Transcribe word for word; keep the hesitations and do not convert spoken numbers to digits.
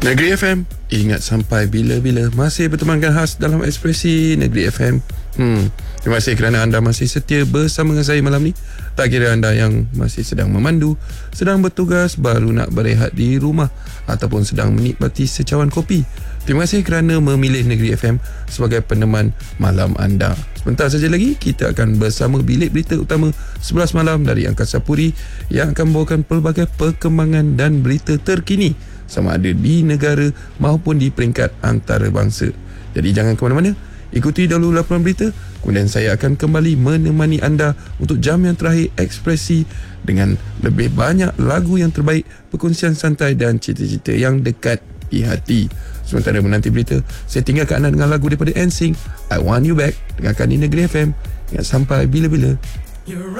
Negeri F M, ingat sampai bila-bila. Masih bertemankan khas dalam Ekspresi Negeri F M. Hmm, terima kasih kerana anda masih setia bersama dengan saya malam ni. Tak kira anda yang masih sedang memandu, sedang bertugas, baru nak berehat di rumah, ataupun sedang menikmati secawan kopi. Terima kasih kerana memilih Negeri F M sebagai peneman malam anda. Sebentar saja lagi kita akan bersama Bilik Berita Utama sebelas malam dari Angkasa Puri yang akan membawakan pelbagai perkembangan dan berita terkini sama ada di negara maupun di peringkat antarabangsa. Jadi jangan ke mana-mana, ikuti dahulu laporan berita, kemudian saya akan kembali menemani anda untuk jam yang terakhir Ekspresi dengan lebih banyak lagu yang terbaik, perkongsian santai dan cerita-cerita yang dekat di hati. Sementara menanti berita, saya tinggalkan anda dengan lagu daripada N Sync, I Want You Back. Dengarkan di Negeri F M. Ingat sampai bila-bila.